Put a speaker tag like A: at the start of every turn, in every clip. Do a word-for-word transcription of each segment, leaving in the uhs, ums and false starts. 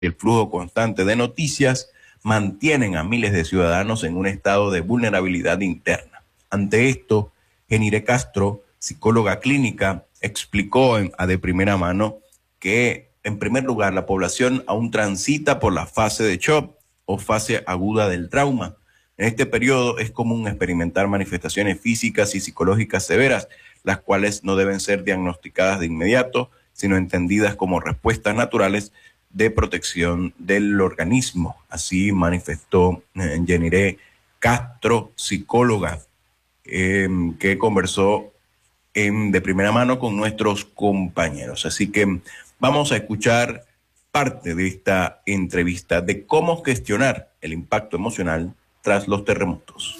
A: el flujo constante de noticias mantienen a miles de ciudadanos en un estado de vulnerabilidad interna. Ante esto, Genire Castro, psicóloga clínica, explicó en, a de primera mano que, en primer lugar, la población aún transita por la fase de shock o fase aguda del trauma. En este periodo es común experimentar manifestaciones físicas y psicológicas severas, las cuales no deben ser diagnosticadas de inmediato, sino entendidas como respuestas naturales de protección del organismo. Así manifestó eh, Genire Castro, psicóloga, eh, que conversó en, de primera mano con nuestros compañeros. Así que vamos a escuchar parte de esta entrevista de cómo gestionar el impacto emocional tras los terremotos.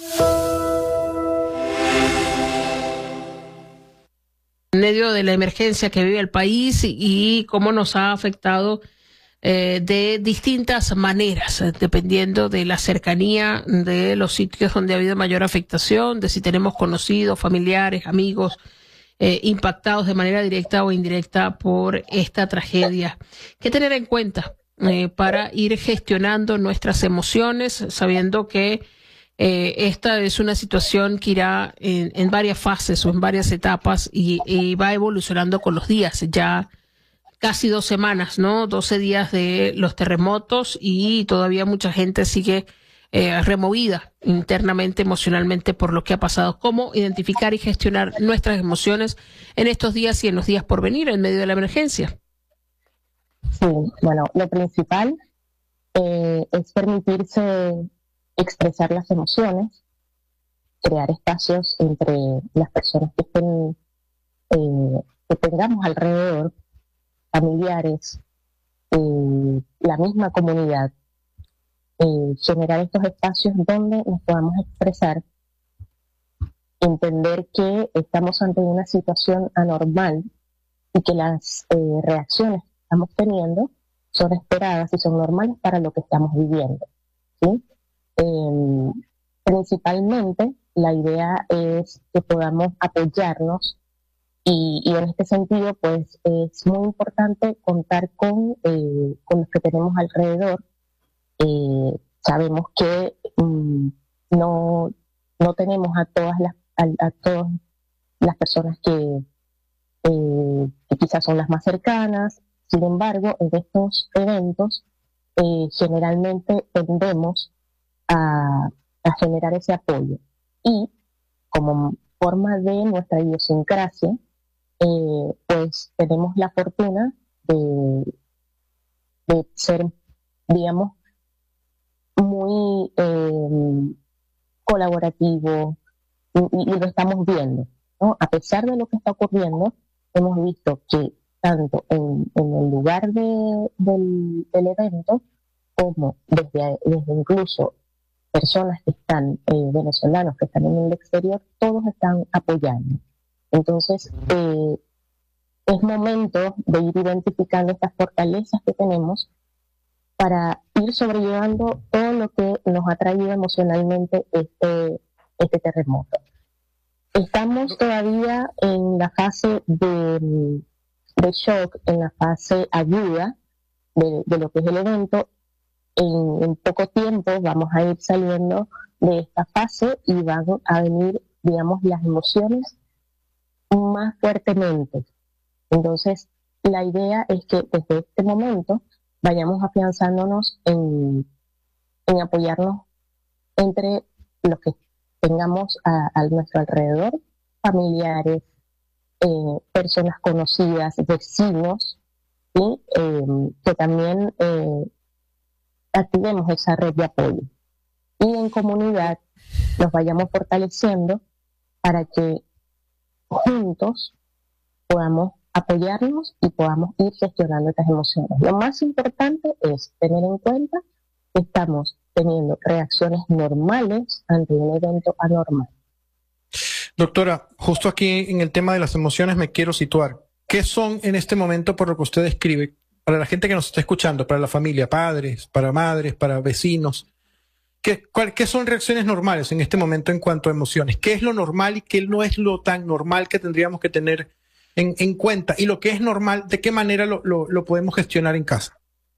B: En medio de la emergencia que vive el país y cómo nos ha afectado eh, de distintas maneras, dependiendo de la cercanía de los sitios donde ha habido mayor afectación, de si tenemos conocidos, familiares, amigos eh, impactados de manera directa o indirecta por esta tragedia. ¿Qué tener en cuenta eh, para ir gestionando nuestras emociones, sabiendo que Eh, esta es una situación que irá en, en varias fases o en varias etapas y, y va evolucionando con los días? Ya casi dos semanas, ¿no? doce días de los terremotos y todavía mucha gente sigue eh, removida internamente, emocionalmente por lo que ha pasado. ¿Cómo identificar y gestionar nuestras emociones en estos días y en los días por venir en medio de la emergencia?
C: Sí, bueno, lo principal eh, es permitirse expresar las emociones, crear espacios entre las personas que estén, eh, que tengamos alrededor, familiares, eh, la misma comunidad, eh, generar estos espacios donde nos podamos expresar, entender que estamos ante una situación anormal y que las eh, reacciones que estamos teniendo son esperadas y son normales para lo que estamos viviendo, ¿sí? Eh, principalmente la idea es que podamos apoyarnos y, y en este sentido pues es muy importante contar con, eh, con los que tenemos alrededor. Eh, sabemos que um, no, no tenemos a todas las, a, a todas las personas que, eh, que quizás son las más cercanas. Sin embargo, en estos eventos eh, generalmente tendemos A, a generar ese apoyo y como forma de nuestra idiosincrasia eh, pues tenemos la fortuna de, de ser, digamos, muy eh, colaborativo y, y lo estamos viendo, ¿no? A pesar de lo que está ocurriendo, hemos visto que tanto en, en el lugar de, del, del evento como desde, desde incluso personas que están, eh, venezolanos que están en el exterior, todos están apoyando. Entonces, eh, es momento de ir identificando estas fortalezas que tenemos para ir sobrellevando todo lo que nos ha traído emocionalmente este, este terremoto. Estamos todavía en la fase de, de shock, en la fase aguda de, de lo que es el evento. En, en poco tiempo vamos a ir saliendo de esta fase y van a venir, digamos, las emociones más fuertemente. Entonces, la idea es que desde este momento vayamos afianzándonos en, en apoyarnos entre los que tengamos a, a nuestro alrededor, familiares, eh, personas conocidas, vecinos, y eh, que también eh, activemos esa red de apoyo y en comunidad nos vayamos fortaleciendo para que juntos podamos apoyarnos y podamos ir gestionando estas emociones. Lo más importante es tener en cuenta que estamos teniendo reacciones normales ante un evento anormal.
D: Doctora, justo aquí en el tema de las emociones me quiero situar. ¿Qué son en este momento, por lo que usted describe, para la gente que nos está escuchando, para la familia, padres, para madres, para vecinos? ¿Qué, cuál, ¿Qué son reacciones normales en este momento en cuanto a emociones? ¿Qué es lo normal y qué no es lo tan normal que tendríamos que tener en, en cuenta? Y lo que es normal, ¿de qué manera lo, lo, lo podemos gestionar en casa?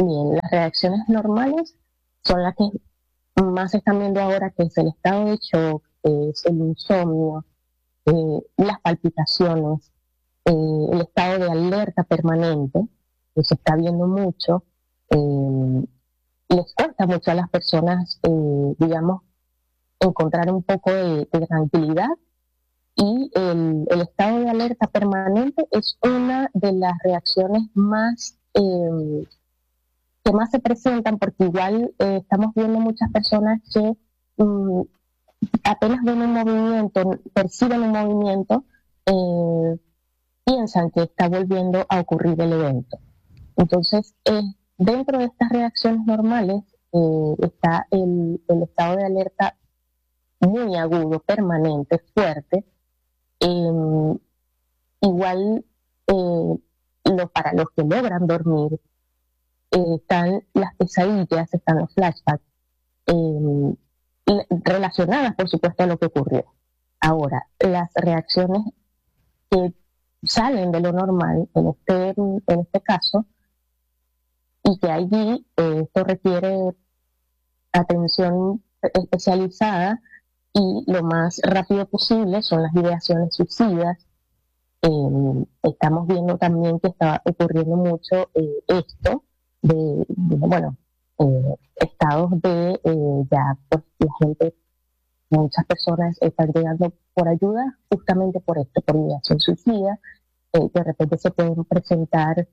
C: Bien, las reacciones normales son las que más se están viendo ahora, que es el estado de shock, es el insomnio, eh, las palpitaciones, eh, el estado de alerta permanente, que se está viendo mucho. Eh, les cuesta mucho a las personas, eh, digamos, encontrar un poco de, de tranquilidad, y el, el estado de alerta permanente es una de las reacciones más eh, que más se presentan, porque igual eh, estamos viendo muchas personas que mm, apenas ven un movimiento, perciben un movimiento, eh, piensan que está volviendo a ocurrir el evento. Entonces, eh, dentro de estas reacciones normales eh, está el, el estado de alerta muy agudo, permanente, fuerte. Eh, igual, eh, lo, para los que logran dormir, eh, están las pesadillas, están los flashbacks, eh, relacionadas, por supuesto, a lo que ocurrió. Ahora, las reacciones que salen de lo normal, en este, en este caso, y que allí eh, esto requiere atención especializada y lo más rápido posible, son las ideaciones suicidas. Eh, estamos viendo también que está ocurriendo mucho eh, esto de, de bueno, eh, estados de eh, ya pues la gente, muchas personas están llegando por ayuda justamente por esto, por ideación suicida. Eh, de repente se pueden presentar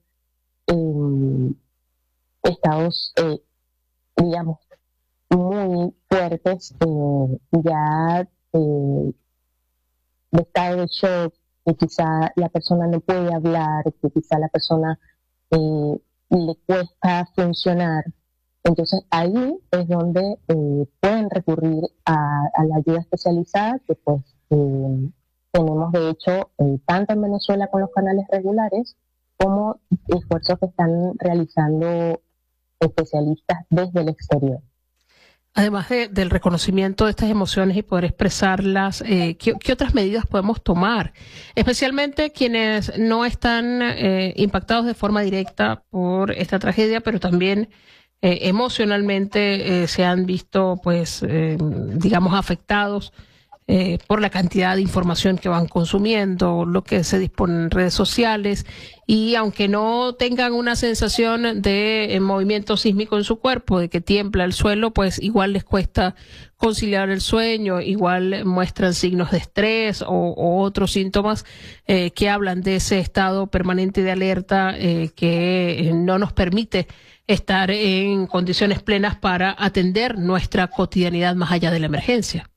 C: eh, estados, eh, digamos, muy fuertes, eh, ya eh, de estado de shock, que quizá la persona no puede hablar, que quizá la persona eh, le cuesta funcionar. Entonces ahí es donde eh, pueden recurrir a, a la ayuda especializada, que pues eh, tenemos de hecho eh, tanto en Venezuela con los canales regulares, como esfuerzos que están realizando especialistas desde el exterior.
B: Además de, del reconocimiento de estas emociones y poder expresarlas, eh, ¿qué, ¿qué otras medidas podemos tomar? Especialmente quienes no están eh, impactados de forma directa por esta tragedia, pero también eh, emocionalmente eh, se han visto, pues, eh, digamos, afectados eh, por la cantidad de información que van consumiendo, lo que se dispone en redes sociales, y aunque no tengan una sensación de eh, movimiento sísmico en su cuerpo, de que tiembla el suelo, pues igual les cuesta conciliar el sueño, igual muestran signos de estrés o, o otros síntomas eh, que hablan de ese estado permanente de alerta eh, que no nos permite estar en condiciones plenas para atender nuestra cotidianidad más allá de la emergencia.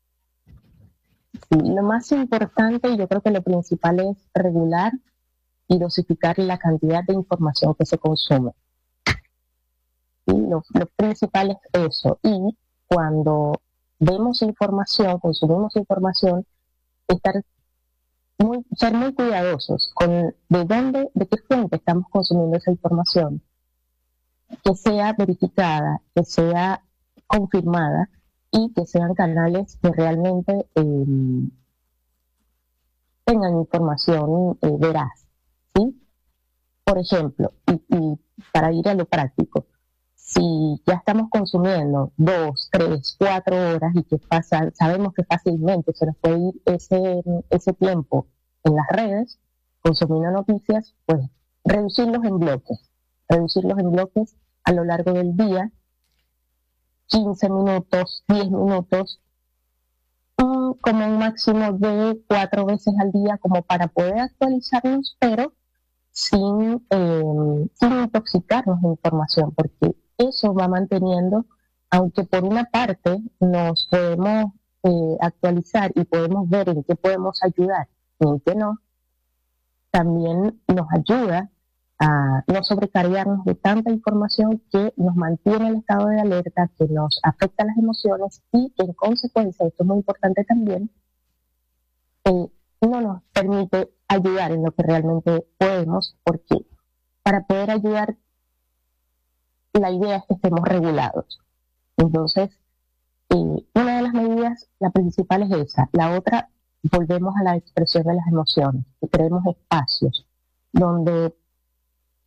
C: Sí, lo más importante, y yo creo que lo principal, es regular y dosificar la cantidad de información que se consume. ¿Sí? Lo, lo principal es eso. Y cuando vemos información, consumimos información, estar muy, ser muy cuidadosos con de dónde, de qué fuente estamos consumiendo esa información, que sea verificada, que sea confirmada, y que sean canales que realmente eh, tengan información eh, veraz, ¿sí? Por ejemplo, y, y para ir a lo práctico, si ya estamos consumiendo dos, tres, cuatro horas y que pasa, sabemos que fácilmente se nos puede ir ese, ese tiempo en las redes, consumiendo noticias, pues reducirlos en bloques, reducirlos en bloques a lo largo del día, quince minutos, diez minutos, um, como un máximo de cuatro veces al día, como para poder actualizarnos, pero sin, eh, sin intoxicarnos de información, porque eso va manteniendo, aunque por una parte nos podemos eh, actualizar y podemos ver en qué podemos ayudar y en qué no, también nos ayuda a no sobrecargarnos de tanta información que nos mantiene en estado de alerta, que nos afecta las emociones y que en consecuencia, esto es muy importante también, eh, no nos permite ayudar en lo que realmente podemos, porque para poder ayudar la idea es que estemos regulados. Entonces, eh, una de las medidas, la principal es esa. La otra, volvemos a la expresión de las emociones, que creemos espacios donde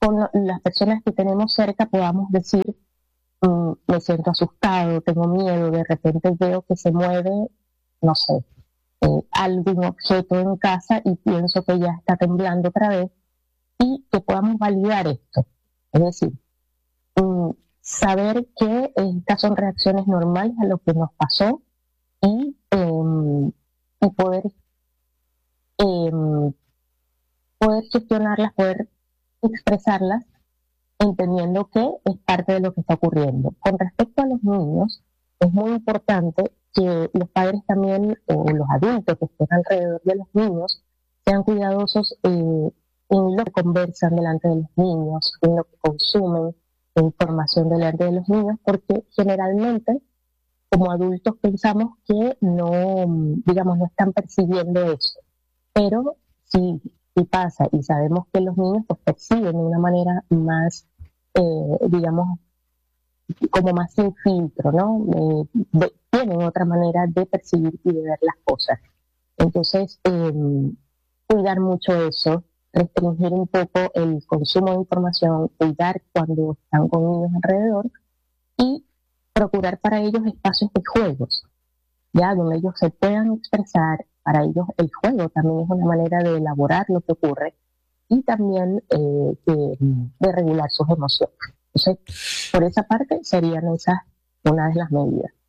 C: con las personas que tenemos cerca podamos decir, mm, me siento asustado, tengo miedo, de repente veo que se mueve, no sé, eh, algún objeto en casa y pienso que ya está temblando otra vez, y que podamos validar esto. Es decir, mm, saber que estas son reacciones normales a lo que nos pasó y, eh, y poder, eh, poder gestionarlas, poder expresarlas, entendiendo que es parte de lo que está ocurriendo. Con respecto a los niños, es muy importante que los padres también, o los adultos que estén alrededor de los niños, sean cuidadosos eh, en lo que conversan delante de los niños, en lo que consumen de información delante de los niños, porque generalmente como adultos pensamos que no, digamos, no están percibiendo eso. Pero si, si pasa y sabemos que los niños pues perciben de una manera más, eh, digamos, como más sin filtro, ¿no? Eh, de, tienen otra manera de percibir y de ver las cosas. Entonces, eh, cuidar mucho eso, restringir un poco el consumo de información, cuidar cuando están con niños alrededor y procurar para ellos espacios de juegos, ya donde ellos se puedan expresar. Para ellos el juego también es una manera de elaborar lo que ocurre y también eh, de, de regular sus emociones. Entonces, por esa parte serían esas una de las medidas.